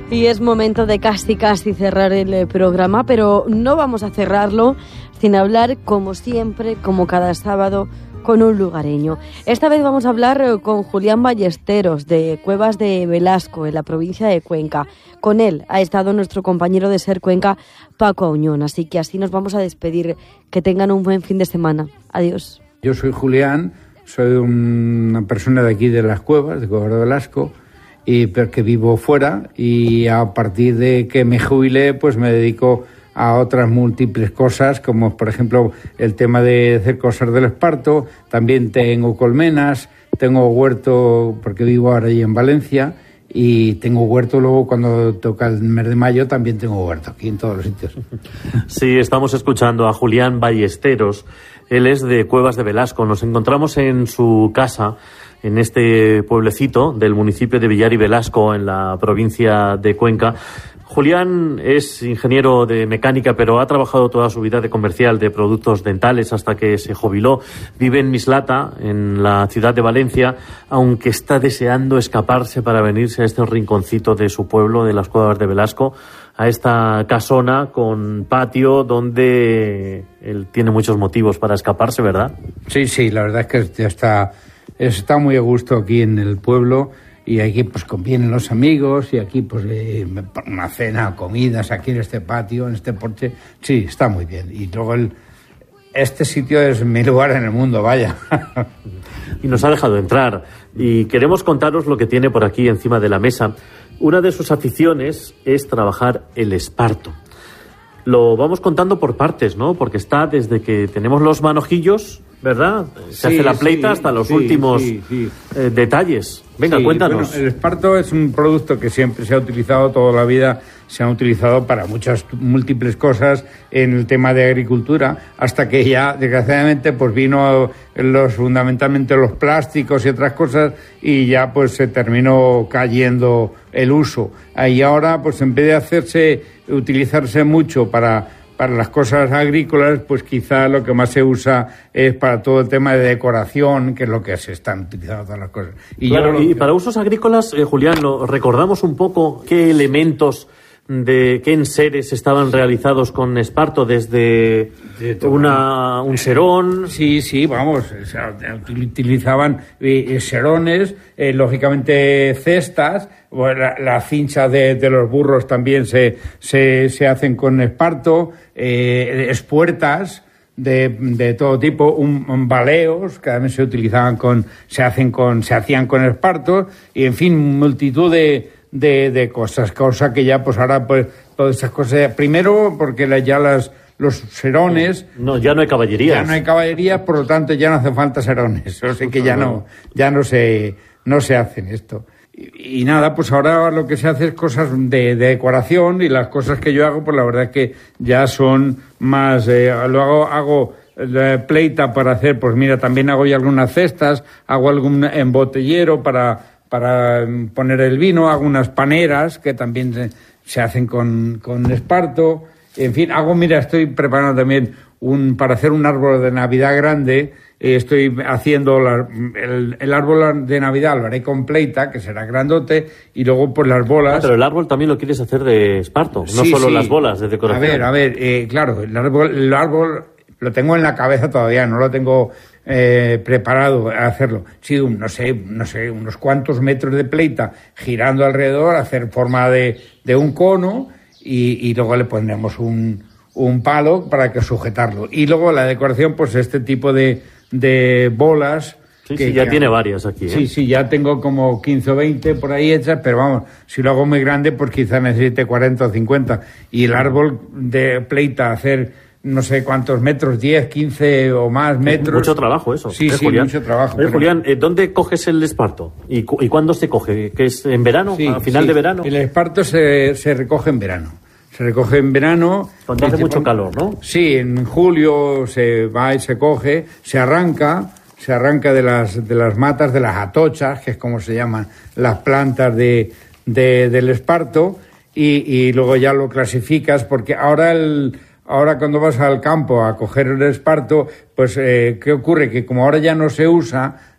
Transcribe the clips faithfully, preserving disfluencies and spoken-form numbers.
Y es momento de casi casi cerrar el programa, pero no vamos a cerrarlo sin hablar, como siempre, como cada sábado, con un lugareño. Esta vez vamos a hablar con Julián Ballesteros, de Cuevas de Velasco, en la provincia de Cuenca. Con él ha estado nuestro compañero de Ser Cuenca, Paco Auñón. Así que así nos vamos a despedir. Que tengan un buen fin de semana. Adiós. Yo soy Julián, soy una persona de aquí de las Cuevas, de Cuevas de Velasco, y porque vivo fuera, y a partir de que me jubilé, pues me dedico a otras múltiples cosas, como por ejemplo el tema de hacer cosas del esparto. También tengo colmenas, tengo huerto, porque vivo ahora allí en Valencia, y tengo huerto luego cuando toca el mes de mayo, también tengo huerto aquí en todos los sitios. Sí, estamos escuchando a Julián Ballesteros. Él es de Cuevas de Velasco. Nos encontramos en su casa, en este pueblecito del municipio de Villar y Velasco, en la provincia de Cuenca. Julián es ingeniero de mecánica, pero ha trabajado toda su vida de comercial de productos dentales hasta que se jubiló. Vive en Mislata, en la ciudad de Valencia, aunque está deseando escaparse para venirse a este rinconcito de su pueblo, de las Cuevas de Velasco, a esta casona con patio donde él tiene muchos motivos para escaparse, ¿verdad? Sí, sí, la verdad es que ya está... Está muy a gusto aquí en el pueblo, y aquí pues convienen los amigos, y aquí pues eh, una cena, comidas aquí en este patio, en este porche. Sí, está muy bien. Y luego el, este sitio es mi lugar en el mundo, vaya. Y nos ha dejado entrar, y queremos contaros lo que tiene por aquí encima de la mesa. Una de sus aficiones es trabajar el esparto. Lo vamos contando por partes, ¿no? Porque está desde que tenemos los manojillos, ¿verdad? Se sí, hace la pleita sí, hasta los sí, últimos sí, sí. Eh, detalles. Venga, sí, cuéntanos. Bueno, el esparto es un producto que siempre se ha utilizado toda la vida, se ha utilizado para muchas múltiples cosas en el tema de agricultura, hasta que ya, desgraciadamente, pues vino los fundamentalmente los plásticos y otras cosas, y ya pues se terminó cayendo el uso. Y ahora, pues en vez de hacerse, utilizarse mucho para... para las cosas agrícolas, pues quizá lo que más se usa es para todo el tema de decoración, que es lo que se están utilizando todas las cosas. Y, claro, yo lo... y para usos agrícolas, eh, Julián, ¿lo recordamos un poco qué elementos, de qué enseres estaban realizados con esparto? Desde de una, un serón... Sí, sí, vamos, o sea, utilizaban eh, serones, eh, lógicamente cestas, la, la cincha de, de los burros también se, se, se hacen con esparto, eh, espuertas de, de todo tipo, un, un baleos que también se utilizaban con, se hacen con, se hacían con esparto, y en fin, multitud de De, de cosas, cosa que ya pues ahora pues todas esas cosas, primero porque la, ya las los serones, no, ya no hay caballerías, ya no hay caballerías, por lo tanto ya no hace falta serones, o sea que ya no ya no se no se hacen esto, y, y nada, pues ahora lo que se hace es cosas de, de decoración, y las cosas que yo hago pues la verdad es que ya son más, eh, lo hago hago la pleita para hacer, pues mira, también hago ya algunas cestas, hago algún embotellero para para poner el vino, hago unas paneras que también se, se hacen con, con esparto, en fin, hago, mira, estoy preparando también un para hacer un árbol de Navidad grande, eh, estoy haciendo la, el, el árbol de Navidad, lo haré con pleita, que será grandote, y luego pues las bolas... Ah, pero el árbol también lo quieres hacer de esparto, no sí, solo sí. Las bolas de decoración. A ver, a ver, eh, claro, el árbol, el árbol lo tengo en la cabeza todavía, no lo tengo... Eh, preparado a hacerlo. Sí, un, no sé, no sé, unos cuantos metros de pleita girando alrededor, hacer forma de, de un cono, y, y luego le ponemos un, un palo para que sujetarlo. Y luego la decoración, pues este tipo de, de bolas. Sí, que sí, ya, ya tiene varias aquí. ¿eh? Sí, sí, ya tengo como quince o veinte por ahí hechas, pero vamos, si lo hago muy grande, pues quizá necesite cuarenta o cincuenta. Y el árbol de pleita, hacer no sé cuántos metros, diez, quince o más metros. Mucho trabajo eso. Sí, ¿eh, sí, Julián? Mucho trabajo. Oye, Julián, ¿dónde coges el esparto? ¿Y, cu- y cuándo se coge? ¿Que es en verano? Sí, ¿a final sí. de verano? El esparto se, se recoge en verano. Se recoge en verano. Cuando hace mucho calor, ¿no? Sí, en julio se va y se coge, se arranca, se arranca de las, de las matas, de las atochas, que es como se llaman las plantas de, de, del esparto, y, y luego ya lo clasificas, porque ahora el... Ahora cuando vas al campo a coger el esparto, pues eh, ¿qué ocurre? Que como ahora ya no se usa,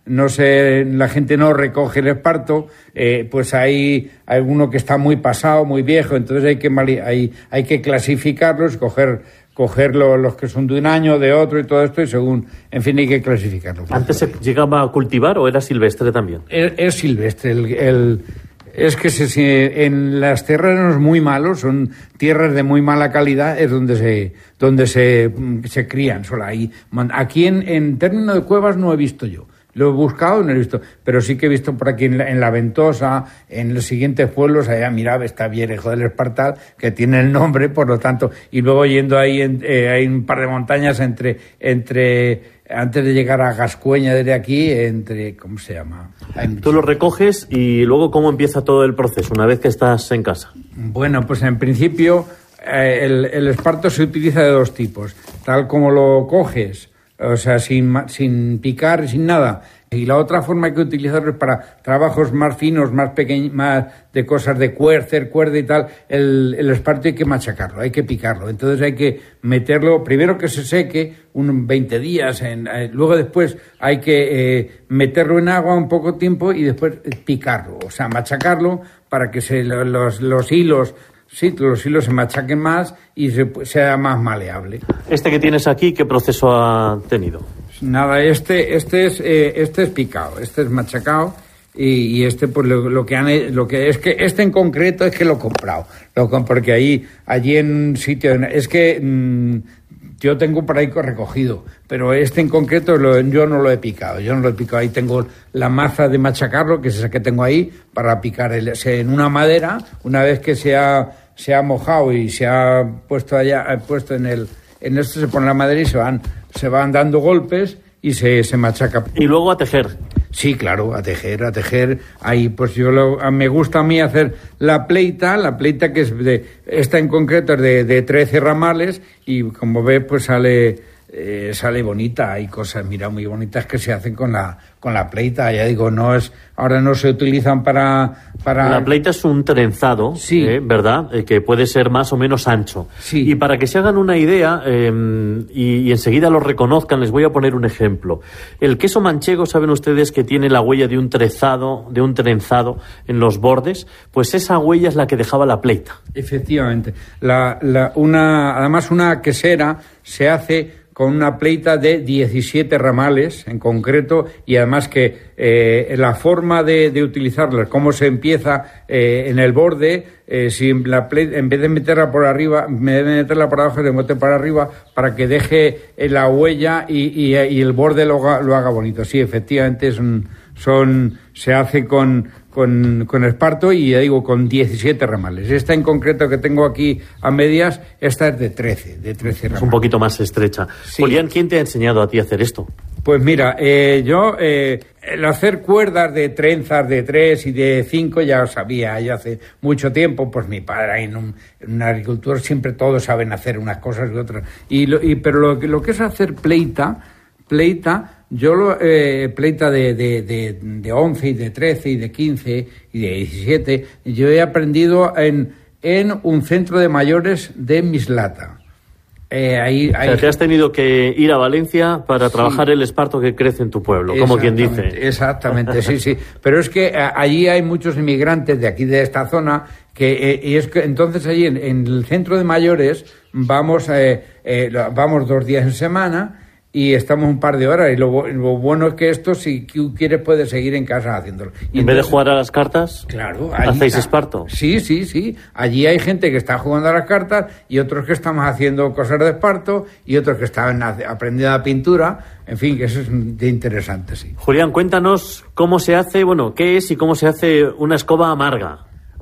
no se, la gente no recoge el esparto, eh, pues hay alguno que está muy pasado, muy viejo, entonces hay que hay, hay que clasificarlos, coger coger lo, los que son de un año, de otro y todo esto, y según, en fin, hay que clasificarlos. ¿Antes se llegaba a cultivar o era silvestre también? Es, es silvestre, el, el es que se, se, en las terrenos muy malos, son tierras de muy mala calidad, es donde se donde se, se crían. Solo ahí. Aquí en, en términos de cuevas no he visto yo. Lo he buscado y no lo he visto, pero sí que he visto por aquí en la, en la Ventosa, en los siguientes pueblos, allá, mira, está Vierejo del Espartal, que tiene el nombre, por lo tanto, y luego yendo ahí, en, eh, hay un par de montañas entre, entre, antes de llegar a Gascueña desde aquí, entre, ¿cómo se llama? Tú lo recoges y luego, ¿cómo empieza todo el proceso una vez que estás en casa? Bueno, pues en principio, eh, el, el esparto se utiliza de dos tipos, tal como lo coges, o sea, sin, sin picar y sin nada. Y la otra forma que utilizarlo es para trabajos más finos, más pequeños, más de cosas de cuercer, cuerda y tal. El, el esparto hay que machacarlo, hay que picarlo. Entonces hay que meterlo, primero que se seque, unos veinte días, en, eh, luego después hay que eh, meterlo en agua un poco tiempo y después picarlo, o sea, machacarlo para que se, los, los hilos... Sí, los hilos se machaquen más y se, sea más maleable. ¿Este que tienes aquí, qué proceso ha tenido? Nada, este este es eh, este es picado, este es machacado y, y este pues lo, lo que han lo que es que este en concreto es que lo he comprado, lo porque ahí allí en un sitio es que mmm, yo tengo por ahí recogido, pero este en concreto lo, yo no lo he picado, yo no lo he picado. Ahí tengo la maza de machacarlo, que es esa que tengo ahí, para picar el, en una madera, una vez que se ha, se ha mojado y se ha puesto allá, puesto en el, en esto se pone la madera y se van, se van dando golpes y se, se machaca. Y luego a tejer. Sí, claro, a tejer, a tejer. Ahí, pues yo lo, me gusta a mí hacer la pleita, la pleita que es de, esta en concreto es de, de trece ramales y como ves, pues sale, eh, sale bonita. Hay cosas, mira, muy bonitas que se hacen con la, con la pleita. Ya digo, no es, ahora no se utilizan para, para... La pleita es un trenzado, sí. eh, ¿verdad? Eh, que puede ser más o menos ancho. Sí. Y para que se hagan una idea eh, y, y enseguida lo reconozcan, les voy a poner un ejemplo. El queso manchego, saben ustedes que tiene la huella de un trenzado, de un trenzado en los bordes, pues esa huella es la que dejaba la pleita. Efectivamente. La, la, una, además una quesera se hace con una pleita de diecisiete ramales en concreto y además que eh, la forma de, de utilizarla, cómo se empieza eh, en el borde, eh, si la pleita, en vez de meterla por arriba, en vez de meterla por abajo, se mete para arriba para que deje la huella y, y, y el borde lo, lo haga bonito. Sí, efectivamente son, son se hace con... Con, con esparto y, ya digo, con diecisiete ramales. Esta en concreto que tengo aquí a medias, esta es de trece, de trece ramales. Es un poquito más estrecha. Sí. Julián, ¿quién te ha enseñado a ti a hacer esto? Pues mira, eh, yo eh, el hacer cuerdas de trenzas de tres y de cinco ya lo sabía, ya hace mucho tiempo, pues mi padre en un, en un agricultor siempre todos saben hacer unas cosas y otras. Y, lo, y pero lo, lo que es hacer pleita, pleita, yo lo, eh, pleita de, de, de, de once y de trece y de quince y de diecisiete, yo he aprendido en, en un centro de mayores de Mislata. Eh, ahí, ahí... O sea, te has tenido que ir a Valencia para trabajar sí. el esparto que crece en tu pueblo, como quien dice. Exactamente, sí, sí. Pero es que a, allí hay muchos inmigrantes de aquí, de esta zona, que eh, y es que entonces allí en, en el centro de mayores vamos, eh, eh, vamos dos días en semana y estamos un par de horas. Y lo, lo bueno es que esto, si quieres, puedes seguir en casa haciéndolo. Y en entonces, vez de jugar a las cartas, claro, ¿hacéis está, esparto? Sí, sí, sí. Allí hay gente que está jugando a las cartas y otros que estamos haciendo cosas de esparto y otros que están aprendiendo a pintura. En fin, que eso es de interesante, sí. Julián, cuéntanos cómo se hace, bueno, qué es y cómo se hace una escoba amarga.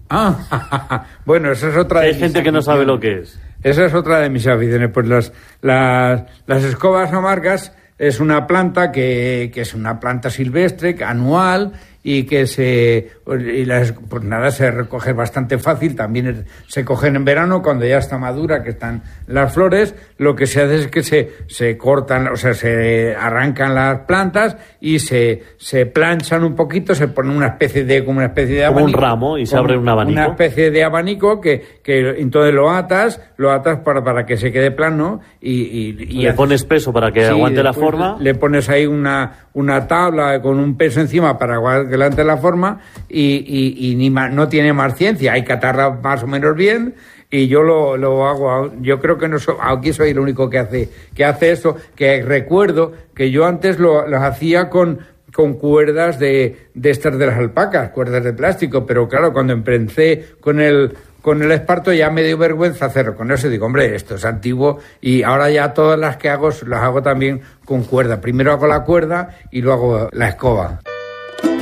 Ah, bueno, esa es otra de Hay gente que no sabe lo que es. Esa es otra de mis aficiones. Pues las, las, las escobas amargas es una planta que, que es una planta silvestre, anual, y que se y las, pues nada, se recoge bastante fácil. También se cogen en verano cuando ya está madura, que están las flores. Lo que se hace es que se, se cortan, o sea, se arrancan las plantas y se, se planchan un poquito, se pone una especie de como una especie de abanico, como un ramo, y se abre un abanico, una especie de abanico que, que entonces lo atas lo atas para, para que se quede plano y, y, y le haces, pones peso para que sí, aguante la forma, le pones ahí una, una tabla con un peso encima para que aguante la forma y, y, y ni más, no tiene más ciencia, hay que atarla más o menos bien. Y yo lo, lo hago, yo creo que no so, aquí soy el único que hace que hace eso, que recuerdo que yo antes lo, lo hacía con, con cuerdas de, de estas de las alpacas, cuerdas de plástico, pero claro, cuando empecé con el con el esparto ya me dio vergüenza hacerlo con eso, digo, hombre, esto es antiguo y ahora ya todas las que hago las hago también con cuerda. Primero hago la cuerda y luego la escoba.